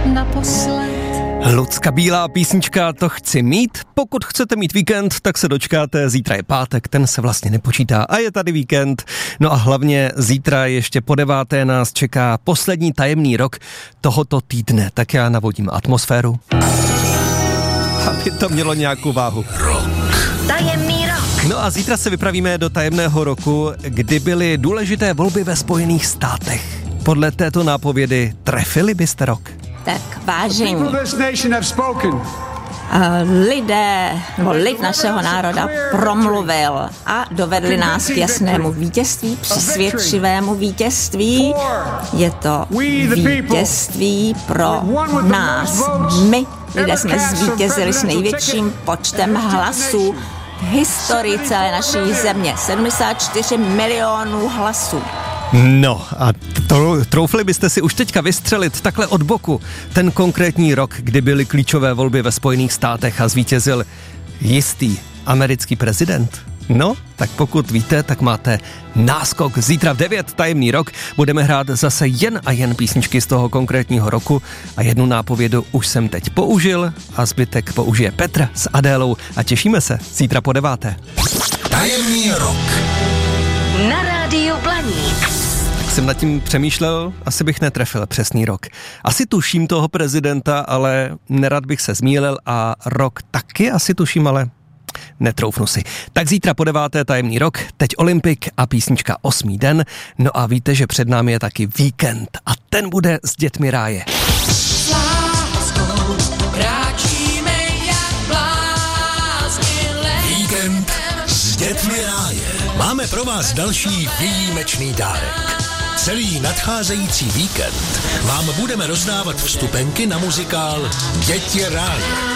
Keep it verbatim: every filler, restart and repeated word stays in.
naposled. Lucka Bílá písnička To chci mít. Pokud chcete mít víkend, tak se dočkáte. Zítra je pátek, ten se vlastně nepočítá a je tady víkend. No a hlavně zítra ještě po deváté nás čeká poslední tajemný rok tohoto týdne. Tak já navodím atmosféru, aby to mělo nějakou váhu. Rok. Tajemný rok. No a zítra se vypravíme do tajemného roku, kdy byly důležité volby ve Spojených státech. Podle této nápovědy trefili byste rok? Tak vážení, lidé, nebo lid našeho národa promluvil a dovedli nás k jasnému vítězství, přesvědčivému vítězství. Je to vítězství pro nás. My, lidé, jsme zvítězili s největším počtem hlasů v historii celé naší země. sedmdesát čtyři milionů hlasů. No a to, troufli byste si už teďka vystřelit takhle od boku ten konkrétní rok, kdy byly klíčové volby ve Spojených státech a zvítězil jistý americký prezident? No, tak pokud víte, tak máte náskok. Zítra v devět tajemný rok budeme hrát zase jen a jen písničky z toho konkrétního roku a jednu nápovědu už jsem teď použil a zbytek použije Petr s Adélou a těšíme se zítra po deváté. Tajemný rok na rádiu Blaník. Jsem nad tím přemýšlel, asi bych netrefil přesný rok. Asi tuším toho prezidenta, ale nerad bych se zmýlil a rok taky asi tuším, ale netroufnu si. Tak zítra po deváté tajemný rok, teď Olympik a písnička Osmý den. No a víte, že před námi je taky víkend a ten bude s dětmi ráje. Víkend s dětmi ráje. Máme pro vás další výjimečný dárek. Celý nadcházející víkend vám budeme rozdávat vstupenky na muzikál Děti ráje.